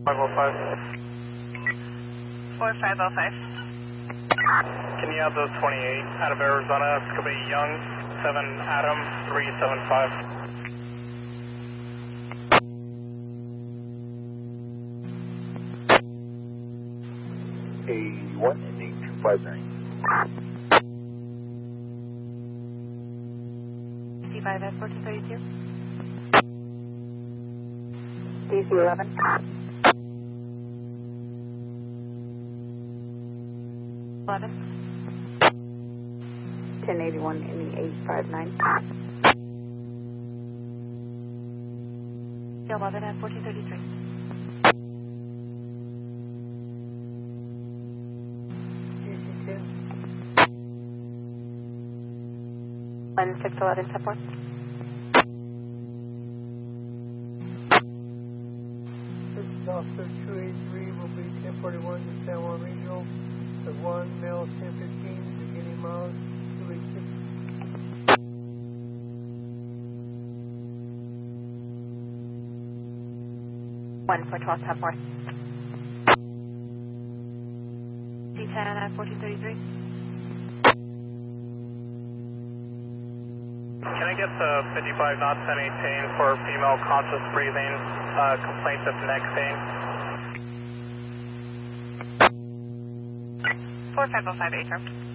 505. 4505. Can you have those 28 out of Arizona? It's going to be Young, 7 Adam, 375. A1 ending 259. C5 at 1432. DC-11. 11. 1081 ending 859. 11 at 1433. DC-2. 1611 support. This is Officer 283, will be 1041 to San Juan Regional. The 1 male 1015, beginning miles 286. One for 12 support. C10 at 1433. Can I get the 55 knots and maintain for female conscious breathing, complaints of neck pain? 4505 A-term.